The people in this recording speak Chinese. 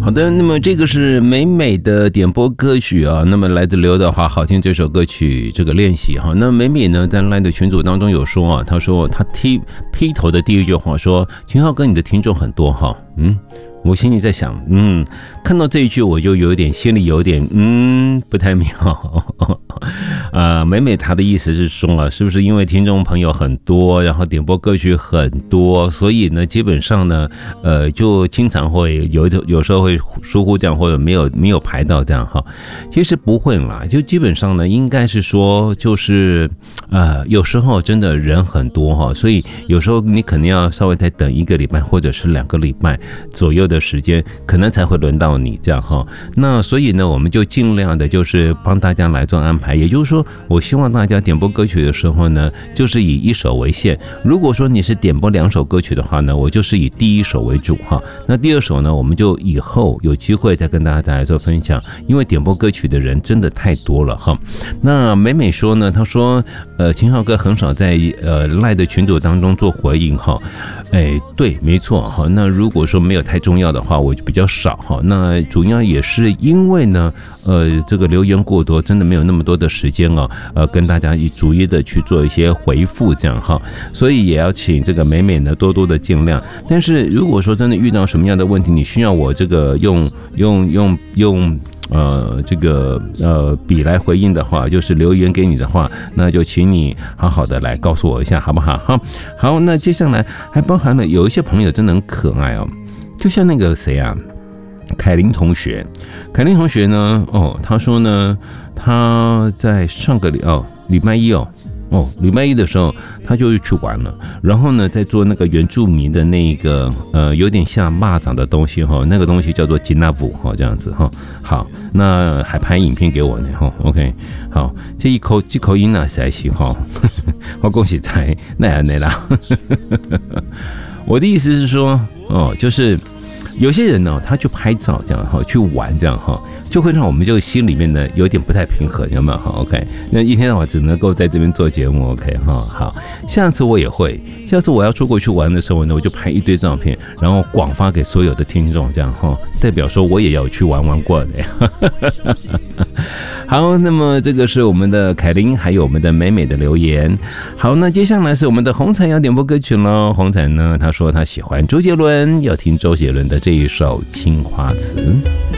好的，那么这个是美美的点播歌曲啊，那么来自刘德华好听这首歌曲这个练习哈。那美美呢在 LINE 的群组当中有说啊，她说她劈头的第一句话说，秦昊哥你的听众很多哈，我心里在想，看到这一句我就心里有点不太妙。美美她的意思是说啊，是不是因为听众朋友很多，然后点播歌曲很多，所以呢，基本上呢，就经常会有时候会疏忽掉，或者没有排到这样哈。其实不会啦，就基本上呢，应该是说就是有时候真的人很多哈，所以有时候你可能要稍微再等1个礼拜或者是2个礼拜左右的时间，可能才会轮到你这样哈。那所以呢，我们就尽量的就是帮大家来做安排，也就是说，我希望大家点播歌曲的时候呢，就是以1首为限。如果说你是点播2首歌曲的话呢，我就是以第1首为主哈。那第2首呢，我们就以后有机会再跟大家来做分享，因为点播歌曲的人真的太多了哈。那美美说呢，她说秦昊哥很少在LINE 的群组当中做回应哈。对，没错哈。那如果说没有太重要的话，我就比较少哈。那主要也是因为呢，这个留言过多，真的没有那么多的时间哦，跟大家逐一的去做一些回复这样哈。所以也要请这个美美呢多多的尽量。但是如果说真的遇到什么样的问题，你需要我这个用笔来回应的话，就是留言给你的话，那就请你好好的来告诉我一下，好不好？好，那接下来还包含了有一些朋友真的很可爱哦，就像那个谁啊，凯琳同学呢，他说呢，他在上个礼拜一的时候，他就去玩了，然后呢，在做那个原住民的那个有点像蚂蚱的东西哈，那个东西叫做吉纳布哈，这样子哈。好，那还拍影片给我呢哈。OK， 好，这口音啊，才行哈。我恭喜才那样啦。我的意思是说，就是有些人呢，他去拍照这样哈，去玩这样哈，就会让我们就心里面呢有点不太平衡，有没有？ OK， 那一天到晚只能够在这边做节目 OK 哈。好，下次我也会，下次我要出国去玩的时候呢，我就拍一堆照片，然后广发给所有的听众这样哈，代表说我也要去玩过的。好，那么这个是我们的凯琳还有我们的美美的留言。好，那接下来是我们的红彩要点播歌曲咯。红彩呢，他说他喜欢周杰伦，要听周杰伦的这一首《青花瓷》。